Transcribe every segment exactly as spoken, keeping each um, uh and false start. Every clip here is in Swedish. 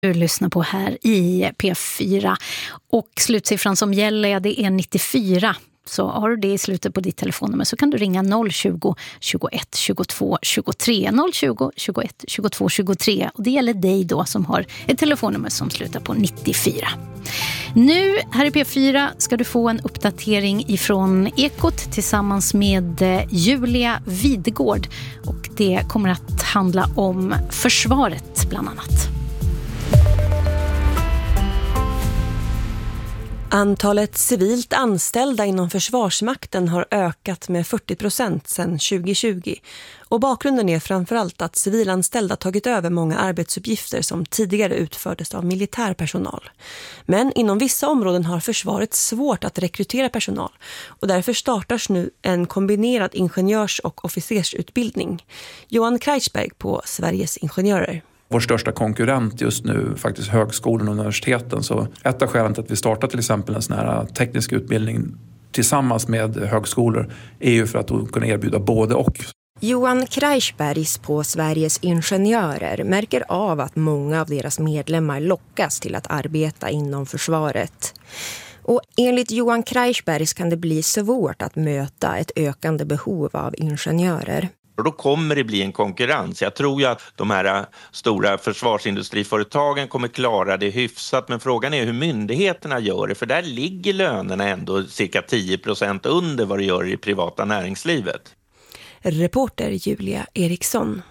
Du lyssnar på här i P fyra och slutsiffran som gäller, det är nittiofyra. Så har du det i slutet på ditt telefonnummer så kan du ringa noll tjugo, tjugoett, tjugotvå, tjugotre noll tjugo, tjugoett, tjugotvå, tjugotre och det gäller dig då som har ett telefonnummer som slutar på nittiofyra. Nu här i P fyra ska du få en uppdatering ifrån Ekot tillsammans med Julia Vidgård och det kommer att handla om försvaret bland annat. Antalet civilt anställda inom Försvarsmakten har ökat med fyrtio procent sedan tjugo tjugo och bakgrunden är framförallt att civilanställda tagit över många arbetsuppgifter som tidigare utfördes av militär personal. Men inom vissa områden har försvaret svårt att rekrytera personal och därför startas nu en kombinerad ingenjörs- och officersutbildning. Johan Kreisberg på Sveriges Ingenjörer. Vår största konkurrent just nu faktiskt högskolan och universiteten. Så ett av skälen till att vi startar till exempel en sån här teknisk utbildning tillsammans med högskolor är ju för att kunna erbjuda både och. Johan Kreisbergs på Sveriges Ingenjörer märker av att många av deras medlemmar lockas till att arbeta inom försvaret. Och enligt Johan Kreisbergs kan det bli svårt att möta ett ökande behov av ingenjörer. Och då kommer det bli en konkurrens. Jag tror ju att de här stora försvarsindustriföretagen kommer klara det hyfsat. Men frågan är hur myndigheterna gör det. För där ligger lönerna ändå cirka tio procent under vad det gör i privata näringslivet. Reporter Julia Eriksson.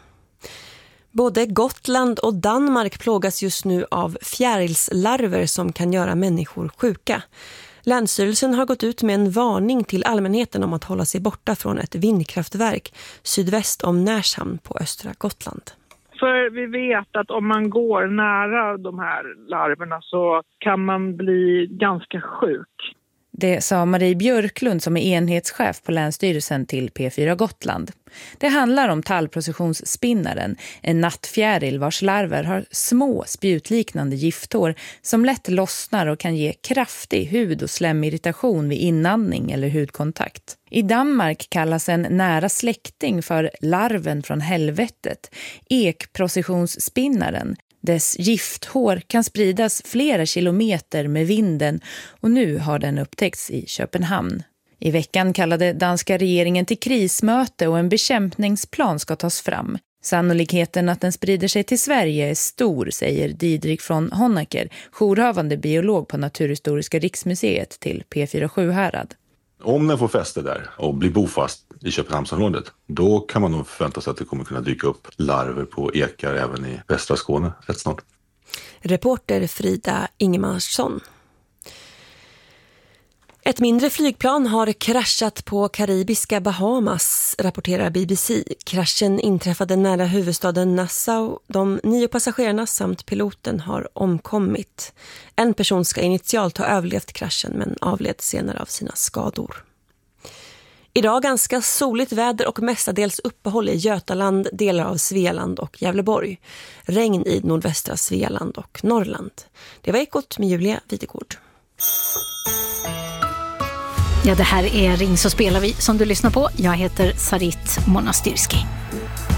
Både Gotland och Danmark plågas just nu av fjärilslarver som kan göra människor sjuka. Länsstyrelsen har gått ut med en varning till allmänheten om att hålla sig borta från ett vindkraftverk sydväst om Närshamn på östra Gotland. För vi vet att om man går nära de här larverna så kan man bli ganska sjuk. Det sa Marie Björklund som är enhetschef på Länsstyrelsen till P fyra Gotland. Det handlar om tallprocessionsspinnaren, en nattfjäril vars larver har små spjutliknande gifthår som lätt lossnar och kan ge kraftig hud- och slemmirritation vid inandning eller hudkontakt. I Danmark kallas en nära släkting för larven från helvetet, ekprocessionsspinnaren. Dess gifthår kan spridas flera kilometer med vinden och nu har den upptäckts i Köpenhamn. I veckan kallade danska regeringen till krismöte och en bekämpningsplan ska tas fram. Sannolikheten att den sprider sig till Sverige är stor, säger Didrik från Honaker, jourhavande biolog på Naturhistoriska riksmuseet till P fyra Sjuhärad. Om den får fäste där och blir bofast i Köpenhamnsområdet, då kan man nog förvänta sig att det kommer kunna dyka upp larver på ekar även i västra Skåne rätt snart. Reporter Frida Ingemarsson. Ett mindre flygplan har kraschat på karibiska Bahamas, rapporterar B B C. Kraschen inträffade nära huvudstaden Nassau. De nio passagerarna samt piloten har omkommit. En person ska initialt ha överlevt kraschen men avled senare av sina skador. Idag ganska soligt väder och mestadels uppehåll i Götaland, delar av Svealand och Gävleborg. Regn i nordvästra Svealand och Norrland. Det var Ekot med Julia Vidgård. Ja, det här är Ring så spelar vi som du lyssnar på. Jag heter Sarit Monastyrski.